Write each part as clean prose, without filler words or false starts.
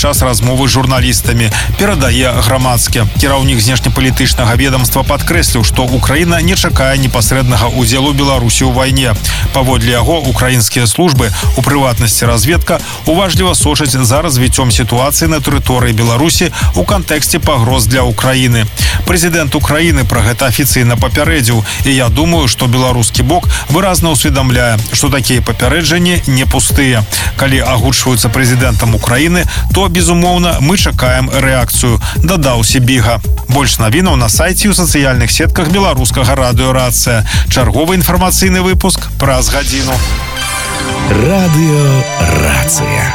падчас размовы з журналістамі, перадае Грамадскі. Кіраўнік знешнепалітычнага ведомства падкрэсліў, што Украіна не чакае непасрэднага удзелу Беларусі ў вайне. Паводле яго, украінскія службы, у прыватнасці разведка, уважліва сочаць за развіццём сітуацыі на тэрыторыі Беларусі ў кантэксце пагроз для Украіны. Прэзідэнт Украіны пра гэта афіцыйна папярэдзіў, і я думаю, што беларускі бок выразна ўсведамляе, што такія папярэджанні не пустыя. Калі агучваюцца прэзідэнтам Украіны, то, безумоўна, мы чакаем рэакцыю, дадаў Сібіга. Больш навінаў на сайце і ў сацыяльных сетках беларускага радыё «Рацыя». Чарговы інфармацыйны выпуск праз гадзіну. Радыё «Рацыя».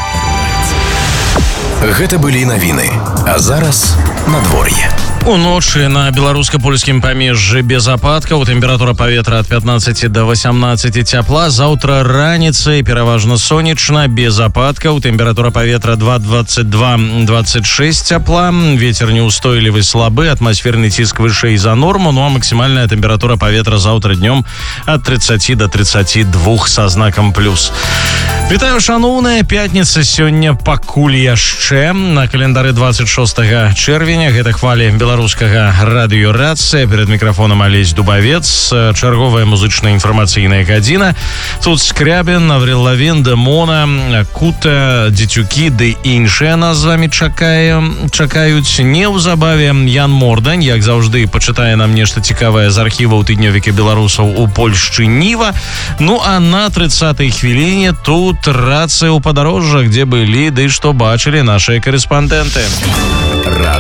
Гэта былі навіны, а зараз надвор'е. Уночы на беларуска-польскім памежжы без ападкаў, тэмпература паветра ад 15 до 18 цяпла. Заўтра раніцай пераважна сонечна, без ападкаў, тэмпература паветра 2,22-26 цяпла, вецер неустойлівы слабы, атмасферны ціск вышэй за норму, ну а максімальная тэмпература паветра заўтра днём ад 30 до 32 са знакам плюс. Вітаю, шаноўныя, пятніца сёння пакуль яшчэ. На календары 26 чэрвеня, гэта хвалі беларускага радыё «Рацыя». Перед мікрафонам Алесь Дубавец. Чарговая музычная інфармацыйная гадзіна. Тут Скрябін, Аврил Лавін, Демона, Кута, Дзецюкі ды іншыя нас з вами чакаюць. Неўзабаве Ян Мордань, як заўжды, пачытае нам нешта цікавае з архіваў тыднёвіка беларусаў у Польшчы Ніва. Ну а на 30-й хвіліне тут «Рацыя ў падарожжах», дзе былі ды што бачылі нашыя карэспандэнты.